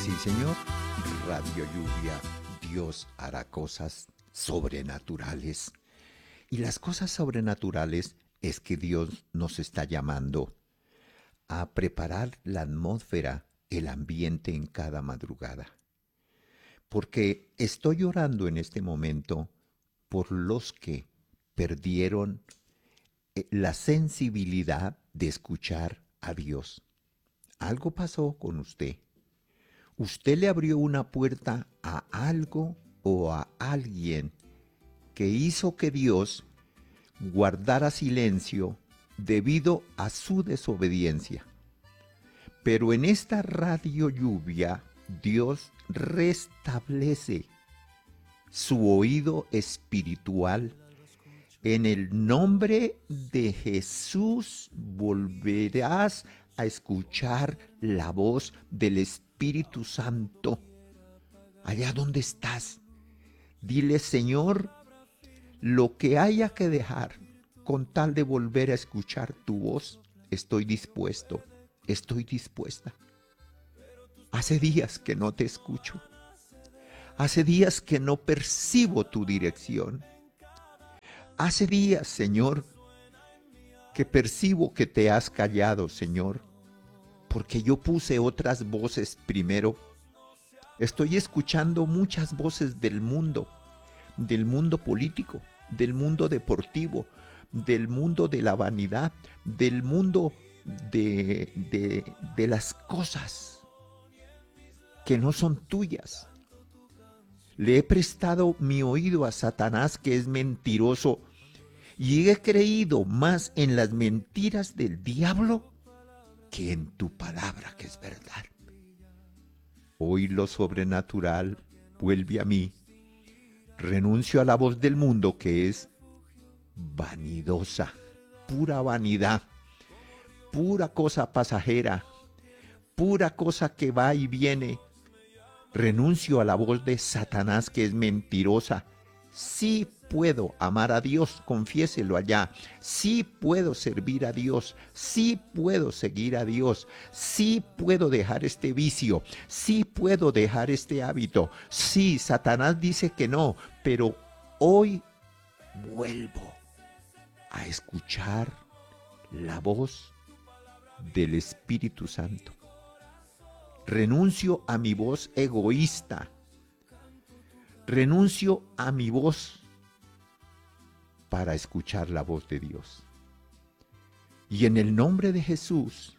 Sí, señor. Radio Lluvia, Dios hará cosas sobrenaturales. Y las cosas sobrenaturales es que Dios nos está llamando a preparar la atmósfera, el ambiente en cada madrugada. Porque estoy orando en este momento por los que perdieron la sensibilidad de escuchar a Dios. Algo pasó con usted. Usted le abrió una puerta a algo o a alguien que hizo que Dios guardara silencio debido a su desobediencia. Pero en esta radio lluvia, Dios restablece su oído espiritual. En el nombre de Jesús volverás a escuchar la voz del Espíritu Santo. Allá donde estás, dile: Señor, lo que haya que dejar con tal de volver a escuchar tu voz, estoy dispuesto, estoy dispuesta. Hace días que no te escucho. Hace días que no percibo tu dirección. Hace días, Señor, que percibo que te has callado, Señor, porque yo puse otras voces primero. Estoy escuchando muchas voces del mundo político, del mundo deportivo, del mundo de la vanidad, del mundo de las cosas que no son tuyas. Le he prestado mi oído a Satanás, que es mentiroso, y he creído más en las mentiras del diablo que en tu palabra, que es verdad. Hoy lo sobrenatural vuelve a mí. Renuncio a la voz del mundo, que es vanidosa, pura vanidad, pura cosa pasajera, pura cosa que va y viene. Renuncio a la voz de Satanás, que es mentirosa. Sí puedo amar a Dios, confiéselo allá. Sí puedo servir a Dios. Sí puedo seguir a Dios. Sí puedo dejar este vicio. Sí puedo dejar este hábito. Sí, Satanás dice que no, pero hoy vuelvo a escuchar la voz del Espíritu Santo. Renuncio a mi voz egoísta. Renuncio a mi voz para escuchar la voz de Dios. Y en el nombre de Jesús,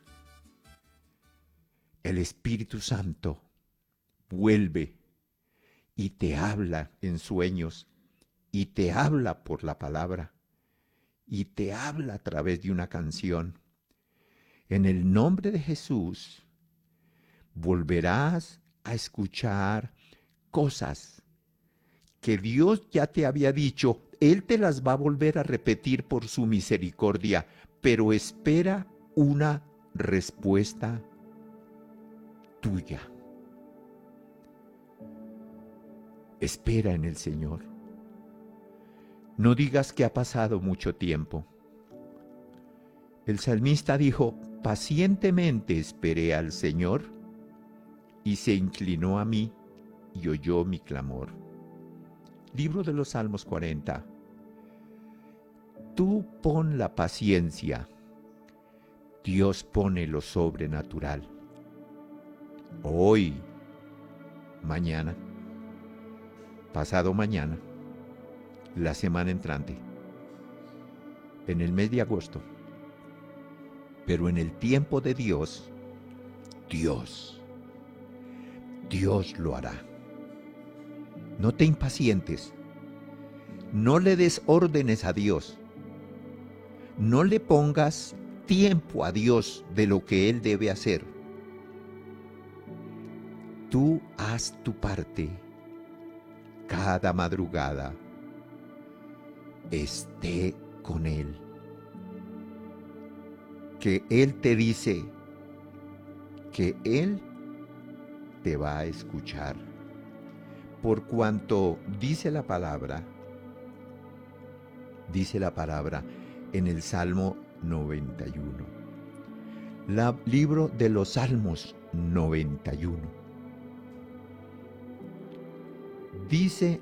el Espíritu Santo vuelve y te habla en sueños, y te habla por la palabra, y te habla a través de una canción. En el nombre de Jesús, volverás a escuchar cosas que Dios ya te había dicho. Él te las va a volver a repetir por su misericordia, pero espera una respuesta tuya. Espera en el Señor. No digas que ha pasado mucho tiempo. El salmista dijo: pacientemente esperé al Señor, y se inclinó a mí y oyó mi clamor. Libro de los Salmos 40. Tú pon la paciencia, Dios pone lo sobrenatural. Hoy, mañana, pasado mañana, la semana entrante, en el mes de agosto. Pero en el tiempo de Dios, Dios lo hará. No te impacientes. No le des órdenes a Dios. No le pongas tiempo a Dios de lo que Él debe hacer. Tú haz tu parte. Cada madrugada esté con Él. Que Él te dice que Él te va a escuchar. Por cuanto dice la palabra en el Salmo 91. Libro de los Salmos 91. Dice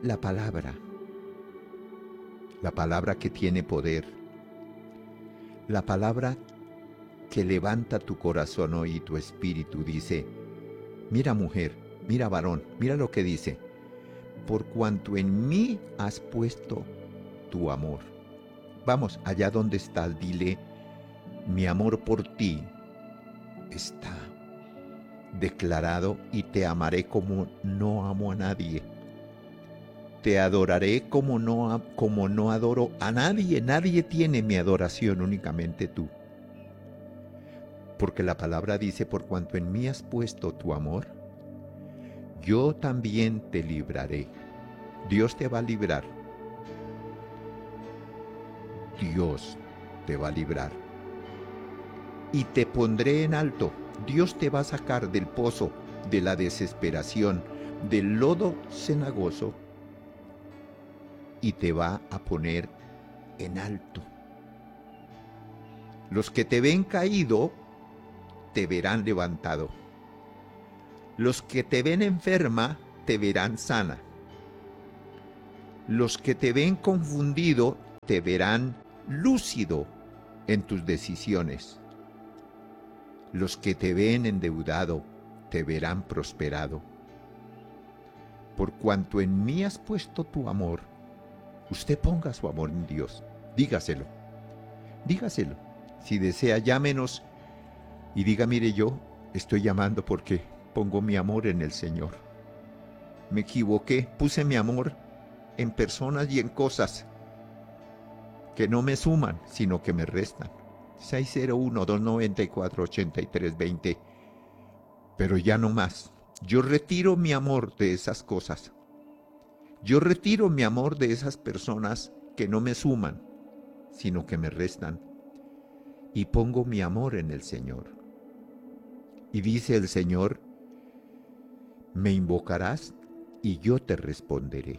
la palabra que tiene poder, la palabra que levanta tu corazón hoy y tu espíritu. Dice, mira mujer, mira varón, mira lo que dice, por cuanto en mí has puesto tu amor. Vamos, allá donde estás, dile, mi amor por ti está declarado y te amaré como no amo a nadie. Te adoraré como no adoro a nadie. Nadie tiene mi adoración, únicamente tú. Porque la palabra dice, por cuanto en mí has puesto tu amor, yo también te libraré. Dios te va a librar. Dios te va a librar. Y te pondré en alto. Dios te va a sacar del pozo de la desesperación, del lodo cenagoso, y te va a poner en alto. Los que te ven caído, te verán levantado. Los que te ven enferma, te verán sana. Los que te ven confundido, te verán lúcido en tus decisiones. Los que te ven endeudado, te verán prosperado. Por cuanto en mí has puesto tu amor, usted ponga su amor en Dios. Dígaselo. Dígaselo. Si desea, llámenos y diga, mire, yo estoy llamando porque pongo mi amor en el Señor. Me equivoqué, puse mi amor en personas y en cosas que no me suman, sino que me restan. 601-294-8320. Pero ya no más. Yo retiro mi amor de esas cosas. Yo retiro mi amor de esas personas que no me suman, sino que me restan. Y pongo mi amor en el Señor. Y dice el Señor, me invocarás y yo te responderé.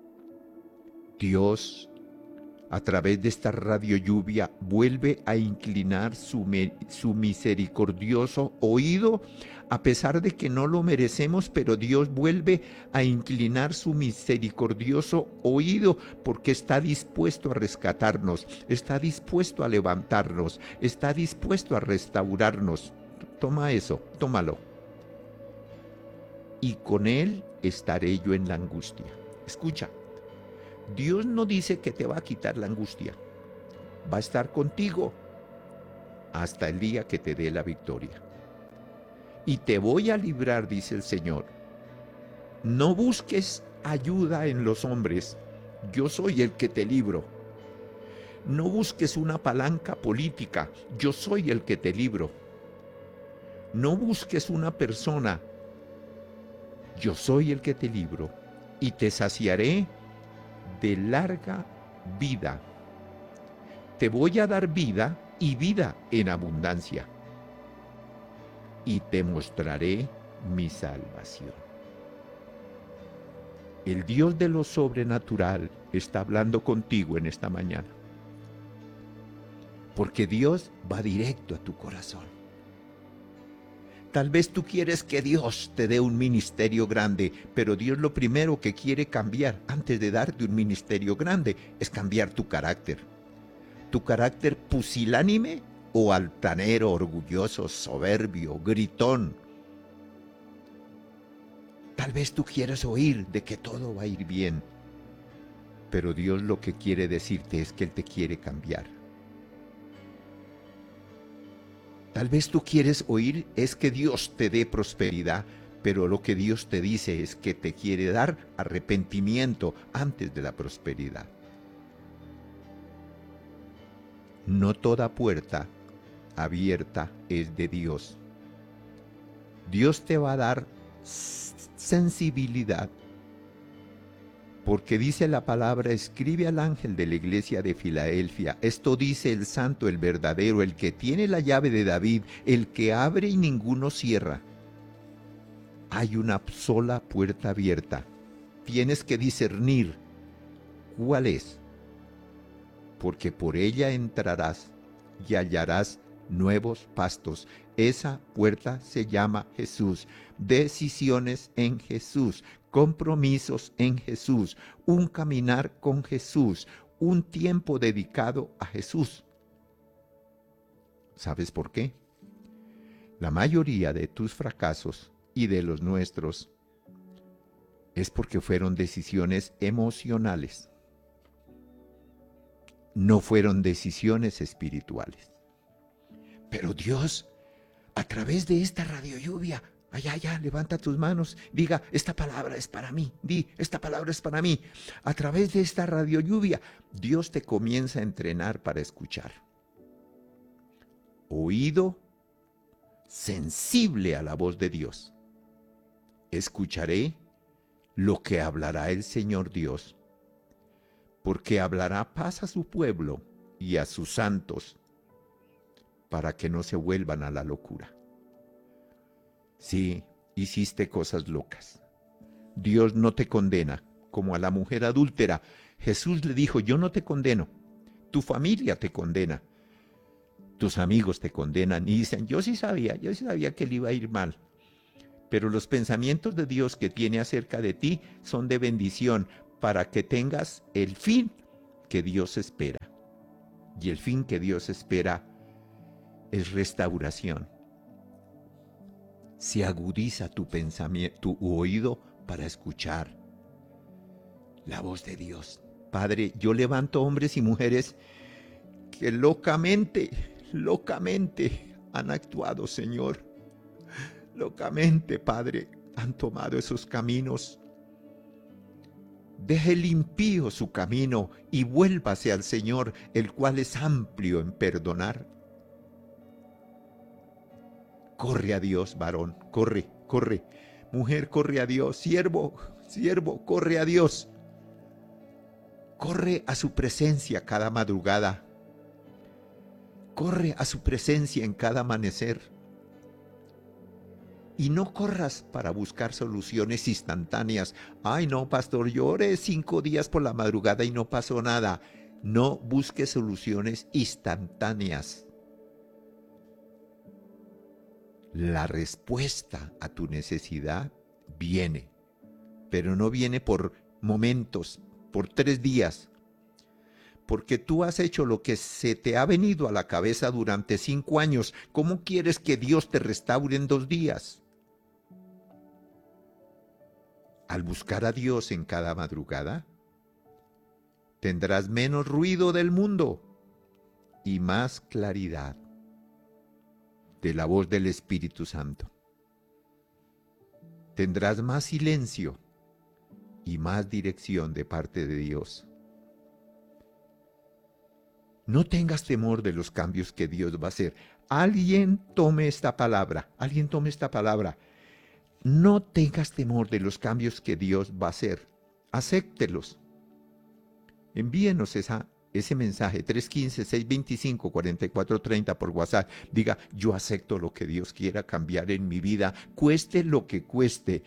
Dios, a través de esta radio lluvia, vuelve a inclinar su misericordioso oído, a pesar de que no lo merecemos, pero Dios vuelve a inclinar su misericordioso oído porque está dispuesto a rescatarnos, está dispuesto a levantarnos, está dispuesto a restaurarnos. Toma eso, tómalo. Y con Él estaré yo en la angustia. Escucha. Dios no dice que te va a quitar la angustia. Va a estar contigo hasta el día que te dé la victoria. Y te voy a librar, dice el Señor. No busques ayuda en los hombres. Yo soy el que te libro. No busques una palanca política. Yo soy el que te libro. No busques una persona. Yo soy el que te libro. Y te saciaré de larga vida. Te voy a dar vida y vida en abundancia. Y te mostraré mi salvación. El Dios de lo sobrenatural está hablando contigo en esta mañana. Porque Dios va directo a tu corazón. Tal vez tú quieres que Dios te dé un ministerio grande, pero Dios lo primero que quiere cambiar antes de darte un ministerio grande es cambiar tu carácter. Tu carácter pusilánime o altanero, orgulloso, soberbio, gritón. Tal vez tú quieres oír de que todo va a ir bien, pero Dios lo que quiere decirte es que Él te quiere cambiar. Tal vez tú quieres oír es que Dios te dé prosperidad, pero lo que Dios te dice es que te quiere dar arrepentimiento antes de la prosperidad. No toda puerta abierta es de Dios. Dios te va a dar sensibilidad, porque dice la palabra, escribe al ángel de la iglesia de Filadelfia, esto dice el santo, el verdadero, el que tiene la llave de David, el que abre y ninguno cierra. Hay una sola puerta abierta. Tienes que discernir cuál es, porque por ella entrarás y hallarás nuevos pastos. Esa puerta se llama Jesús. Decisiones en Jesús, compromisos en Jesús, un caminar con Jesús, un tiempo dedicado a Jesús. ¿Sabes por qué? La mayoría de tus fracasos y de los nuestros es porque fueron decisiones emocionales. No fueron decisiones espirituales. Pero Dios, a través de esta radio lluvia, allá, levanta tus manos, diga, esta palabra es para mí, esta palabra es para mí. A través de esta radio lluvia, Dios te comienza a entrenar para escuchar. Oído sensible a la voz de Dios. Escucharé lo que hablará el Señor Dios, porque hablará paz a su pueblo y a sus santos, para que no se vuelvan a la locura. Sí, hiciste cosas locas. Dios no te condena, como a la mujer adúltera. Jesús le dijo, yo no te condeno, tu familia te condena, tus amigos te condenan. Y dicen, yo sí sabía que le iba a ir mal. Pero los pensamientos de Dios que tiene acerca de ti son de bendición, para que tengas el fin que Dios espera. Y el fin que Dios espera es restauración. Se agudiza tu pensamiento, tu oído para escuchar la voz de Dios. Padre, yo levanto hombres y mujeres que locamente han actuado, Señor. Locamente, Padre, han tomado esos caminos. Deje el impío su camino y vuélvase al Señor, el cual es amplio en perdonar. Corre a Dios, varón, corre. Mujer, corre a Dios. Siervo, corre a Dios. Corre a su presencia cada madrugada. Corre a su presencia en cada amanecer. Y no corras para buscar soluciones instantáneas. Ay, no, pastor, yo oré 5 días por la madrugada y no pasó nada. No busques soluciones instantáneas. La respuesta a tu necesidad viene, pero no viene por momentos, por 3 días, porque tú has hecho lo que se te ha venido a la cabeza durante 5 años. ¿Cómo quieres que Dios te restaure en 2 días? Al buscar a Dios en cada madrugada, tendrás menos ruido del mundo y más claridad de la voz del Espíritu Santo. Tendrás más silencio y más dirección de parte de Dios. No tengas temor de los cambios que Dios va a hacer. Alguien tome esta palabra. No tengas temor de los cambios que Dios va a hacer. Acéptelos. Envíenos ese mensaje 315-625-4430 por WhatsApp. Diga, yo acepto lo que Dios quiera cambiar en mi vida, cueste lo que cueste.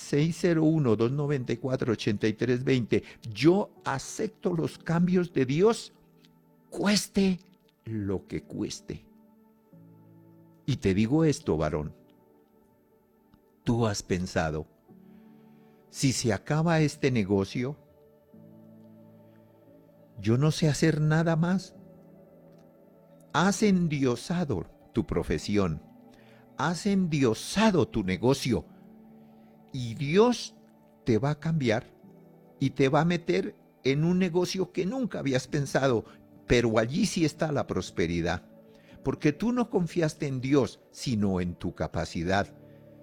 601-294-8320. Yo acepto los cambios de Dios, cueste lo que cueste. Y te digo esto, varón. Tú has pensado, si se acaba este negocio, yo no sé hacer nada más. Has endiosado tu profesión, has endiosado tu negocio, y Dios te va a cambiar y te va a meter en un negocio que nunca habías pensado, pero allí sí está la prosperidad, porque tú no confiaste en Dios, sino en tu capacidad.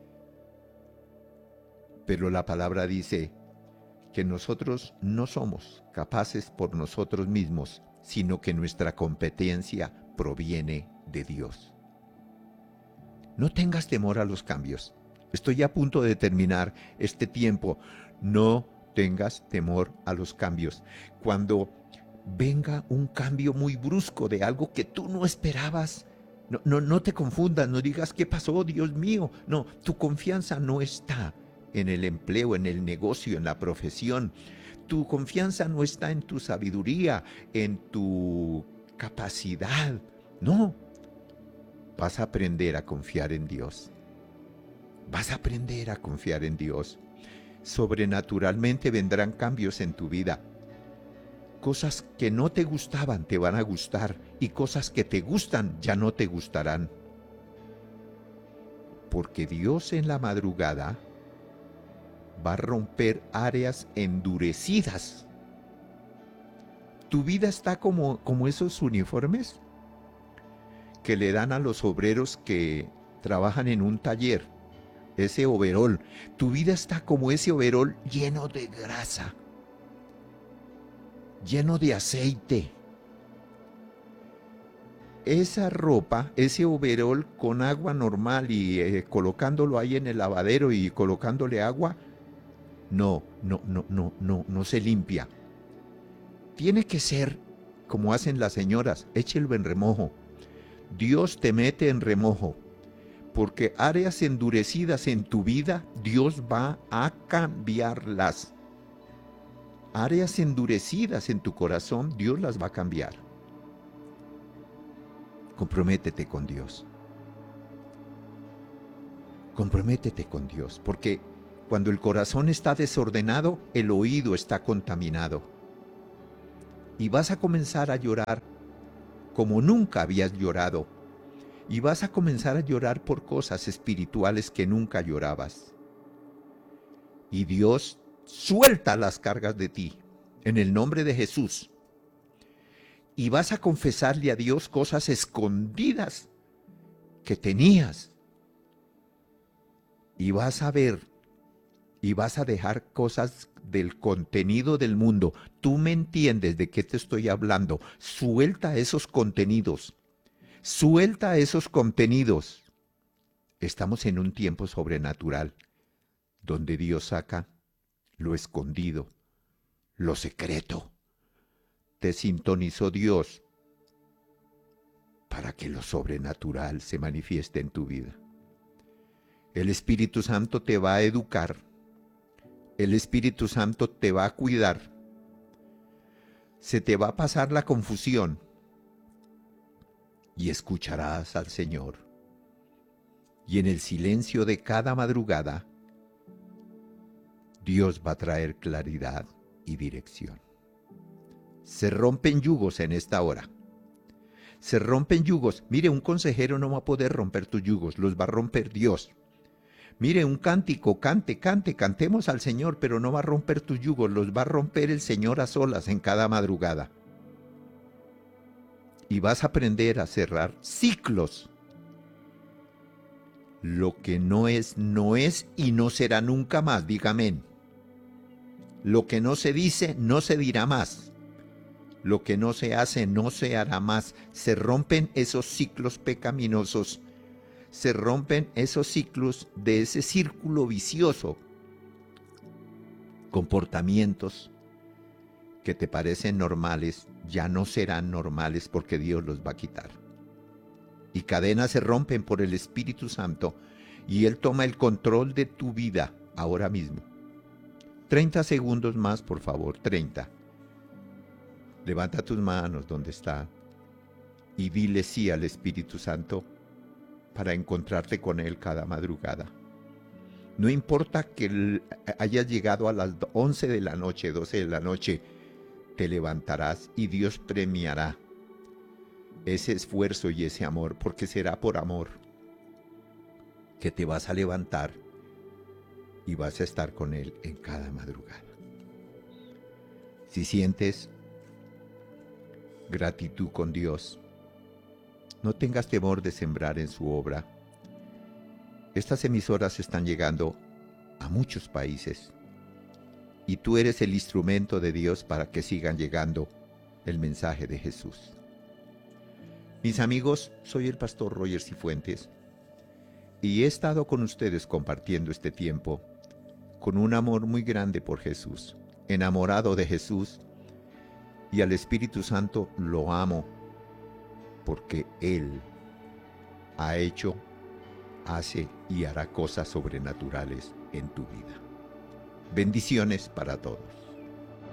Pero la palabra dice que nosotros no somos capaces por nosotros mismos, sino que nuestra competencia proviene de Dios. No tengas temor a los cambios. Estoy a punto de terminar este tiempo. No tengas temor a los cambios. Cuando venga un cambio muy brusco de algo que tú no esperabas, no te confundas, no digas, ¿qué pasó, Dios mío? No, tu confianza no está en el empleo, en el negocio, en la profesión. Tu confianza no está en tu sabiduría, en tu capacidad. No. vas a aprender a confiar en Dios. Vas a aprender a confiar en Dios. Sobrenaturalmente vendrán cambios en tu vida. Cosas que no te gustaban te van a gustar y cosas que te gustan ya no te gustarán. Porque Dios en la madrugada va a romper áreas endurecidas. Tu vida está como esos uniformes que le dan a los obreros que trabajan en un taller, ese overol. Tu vida está como ese overol lleno de grasa, lleno de aceite. Esa ropa, ese overol con agua normal y colocándolo ahí en el lavadero y colocándole agua, no se limpia. Tiene que ser como hacen las señoras, échelo en remojo. Dios te mete en remojo, porque áreas endurecidas en tu vida, Dios va a cambiarlas. Áreas endurecidas en tu corazón, Dios las va a cambiar. Comprométete con Dios. Comprométete con Dios, porque cuando el corazón está desordenado, el oído está contaminado. Y vas a comenzar a llorar como nunca habías llorado. Y vas a comenzar a llorar por cosas espirituales que nunca llorabas. Y Dios suelta las cargas de ti, en el nombre de Jesús. Y vas a confesarle a Dios cosas escondidas que tenías. Y vas a ver, y vas a dejar cosas del contenido del mundo. Tú me entiendes de qué te estoy hablando. Suelta esos contenidos. Suelta esos contenidos. Estamos en un tiempo sobrenatural, donde Dios saca lo escondido, lo secreto. Te sintonizó Dios para que lo sobrenatural se manifieste en tu vida. El Espíritu Santo te va a educar. El Espíritu Santo te va a cuidar. Se te va a pasar la confusión y escucharás al Señor. Y en el silencio de cada madrugada, Dios va a traer claridad y dirección. Se rompen yugos en esta hora. Se rompen yugos. Mire, un consejero no va a poder romper tus yugos, los va a romper Dios. Mire, un cántico, cantemos al Señor, pero no va a romper tus yugos, los va a romper el Señor a solas en cada madrugada. Y vas a aprender a cerrar ciclos. Lo que no es y no será nunca más, diga amén. Lo que no se dice, no se dirá más. Lo que no se hace, no se hará más. Se rompen esos ciclos pecaminosos. Se rompen esos ciclos de ese círculo vicioso. Comportamientos que te parecen normales, ya no serán normales porque Dios los va a quitar. Y cadenas se rompen por el Espíritu Santo y Él toma el control de tu vida ahora mismo. 30 segundos más, por favor, 30. Levanta tus manos donde está y dile sí al Espíritu Santo para encontrarte con Él cada madrugada. No importa que hayas llegado a las 11 de la noche, 12 de la noche, te levantarás y Dios premiará ese esfuerzo y ese amor, porque será por amor que te vas a levantar y vas a estar con Él en cada madrugada. Si sientes gratitud con Dios, no tengas temor de sembrar en su obra. Estas emisoras están llegando a muchos países y tú eres el instrumento de Dios para que sigan llegando el mensaje de Jesús. Mis amigos, soy el pastor Roger Cifuentes y he estado con ustedes compartiendo este tiempo con un amor muy grande por Jesús, enamorado de Jesús, y al Espíritu Santo lo amo porque Él ha hecho, hace y hará cosas sobrenaturales en tu vida. Bendiciones para todos.